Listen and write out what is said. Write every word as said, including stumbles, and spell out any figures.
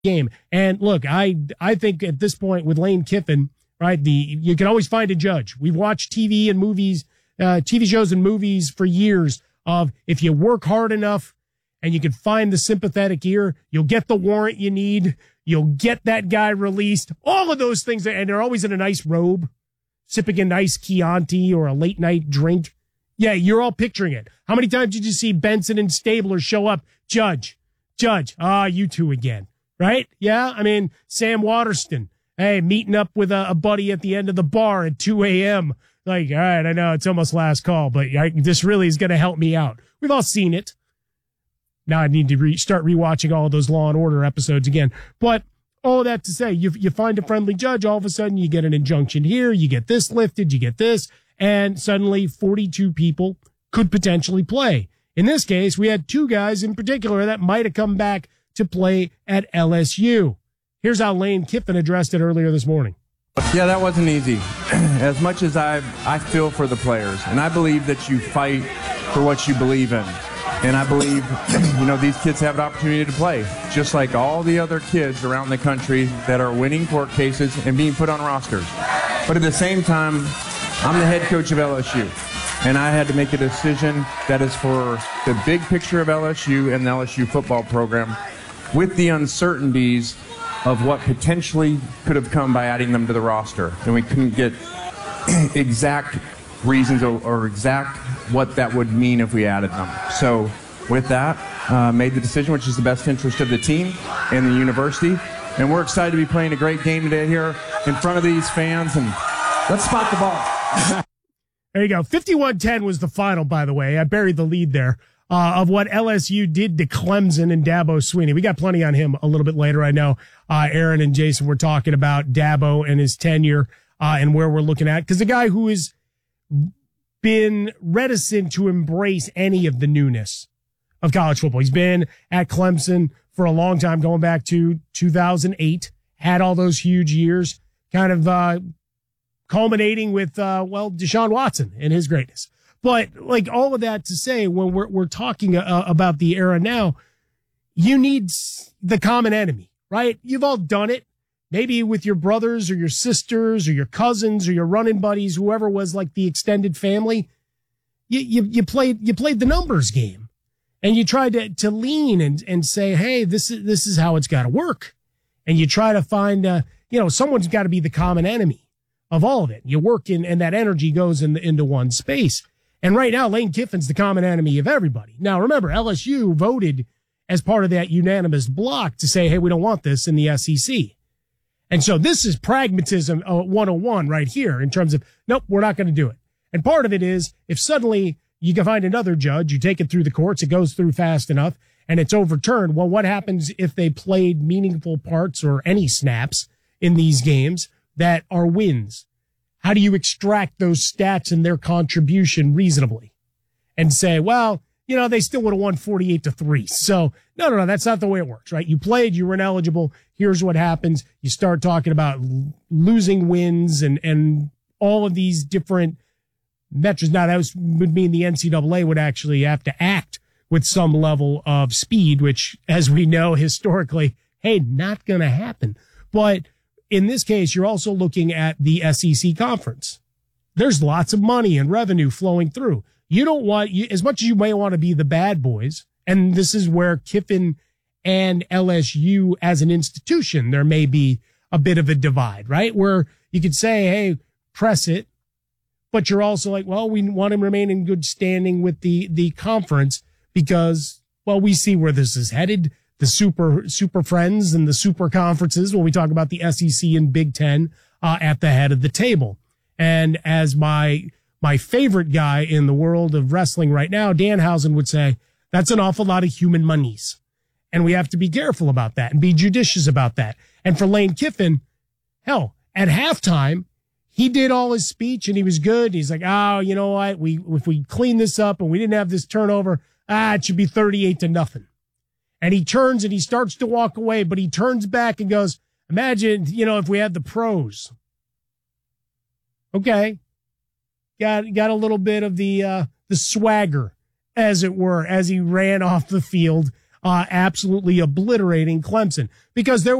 game. And look, I I think at this point with Lane Kiffin, right, the you can always find a judge. We've watched T V and movies, uh, T V shows and movies for years of if you work hard enough and you can find the sympathetic ear, you'll get the warrant you need. You'll get that guy released. All of those things, and they're always in a nice robe, sipping a nice Chianti or a late night drink. Yeah, you're all picturing it. How many times did you see Benson and Stabler show up? Judge, judge, ah, you two again, right? Yeah, I mean, Sam Waterston, hey, meeting up with a, a buddy at the end of the bar at two a.m. Like, all right, I know it's almost last call, but I, this really is going to help me out. We've all seen it. Now I need to re- start rewatching all of those Law and Order episodes again. But all that to say, you you find a friendly judge, all of a sudden you get an injunction here, you get this lifted, you get this, and suddenly forty-two people could potentially play. In this case, we had two guys in particular that might have come back to play at L S U. Here's how Lane Kiffin addressed it earlier this morning. Yeah, that wasn't easy. As much as I I feel for the players, and I believe that you fight for what you believe in. And I believe, you know, these kids have an opportunity to play, just like all the other kids around the country that are winning court cases and being put on rosters. But at the same time, I'm the head coach of L S U, and I had to make a decision that is for the big picture of L S U and the L S U football program, with the uncertainties of what potentially could have come by adding them to the roster. And we couldn't get exact reasons or, or exact what that would mean if we added them. So with that, uh, made the decision, which is the best interest of the team and the university. And we're excited to be playing a great game today here in front of these fans. And let's spot the ball. There you go. fifty-one ten was the final, by the way. I buried the lead there uh, of what L S U did to Clemson and Dabo Swinney. We got plenty on him a little bit later. I know uh, Aaron and Jason were talking about Dabo and his tenure uh, and where we're looking at. Because the guy who is been reticent to embrace any of the newness of college football. He's been at Clemson for a long time, going back to two thousand eight, had all those huge years, kind of uh, culminating with, uh, well, Deshaun Watson and his greatness. But like all of that to say, when we're, we're talking uh, about the era now, you need the common enemy, right? You've all done it. Maybe with your brothers or your sisters or your cousins or your running buddies, whoever was like the extended family. You, you, you played, you played the numbers game and you tried to, to lean and, and say, hey, this is, this is how it's got to work. And you try to find, uh, you know, someone's got to be the common enemy of all of it. You work in, and that energy goes in the, into one space. And right now, Lane Kiffin's the common enemy of everybody. Now, remember, L S U voted as part of that unanimous block to say, hey, we don't want this in the S E C. And so this is pragmatism one oh one right here in terms of, nope, we're not going to do it. And part of it is if suddenly you can find another judge, you take it through the courts, it goes through fast enough and it's overturned. Well, what happens if they played meaningful parts or any snaps in these games that are wins? How do you extract those stats and their contribution reasonably and say, well, you know, they still would have won forty-eight to three. So no, no, no, that's not the way it works, right? You played, you were ineligible. Here's what happens. You start talking about losing wins and, and all of these different metrics. Now that was, would mean the N C double A would actually have to act with some level of speed, which as we know historically, hey, not going to happen. But in this case, you're also looking at the S E C conference. There's lots of money and revenue flowing through. You don't want, you, as much as you may want to be the bad boys, and this is where Kiffin and L S U as an institution, there may be a bit of a divide, right? Where you could say, hey, press it, but you're also like, well, we want to remain in good standing with the, the conference because, well, we see where this is headed. The super, super friends and the super conferences when we talk about the S E C and Big Ten uh, at the head of the table. And as my, my favorite guy in the world of wrestling right now, Danhausen would say, that's an awful lot of human monies. And we have to be careful about that and be judicious about that. And for Lane Kiffin, hell, at halftime, he did all his speech and he was good. He's like, oh, you know what? We, if we clean this up and we didn't have this turnover, ah, it should be thirty-eight to nothing. And he turns and he starts to walk away, but he turns back and goes, imagine, you know, if we had the pros. Okay. Got, got a little bit of the, uh, the swagger, as it were, as he ran off the field, uh, absolutely obliterating Clemson because there